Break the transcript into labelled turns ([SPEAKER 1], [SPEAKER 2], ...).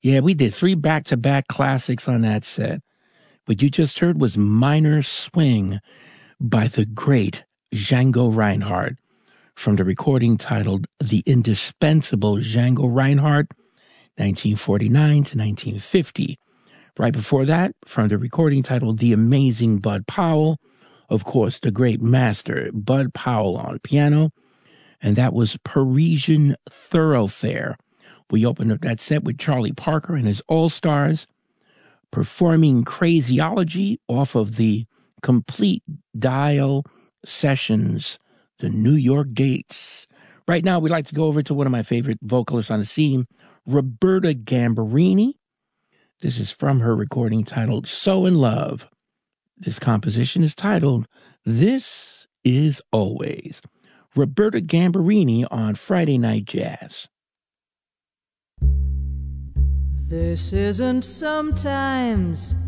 [SPEAKER 1] Yeah, we did 3 back-to-back classics on that set. What you just heard was Minor Swing by the great Django Reinhardt from the recording titled The Indispensable Django Reinhardt, 1949 to 1950. Right before that, from the recording titled The Amazing Bud Powell, of course, the great master Bud Powell on piano, and that was Parisian Thoroughfare. We opened up that set with Charlie Parker and his All-Stars performing Crazyology off of the Complete Dial Sessions, the New York dates. Right now, we'd like to go over to one of my favorite vocalists on the scene, Roberta Gambarini. This is from her recording titled So in Love. This composition is titled This Is Always. Roberta Gambarini on Friday Night Jazz.
[SPEAKER 2] This isn't sometimes,